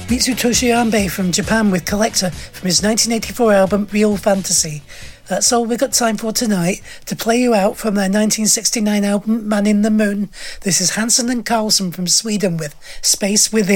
Mitsutoshi Ambe from Japan with Collector from his 1984 album Real Fantasy. That's all we've got time for tonight. To play you out from their 1969 album Man in the Moon, this is Hansen and Carlson from Sweden with Space Within.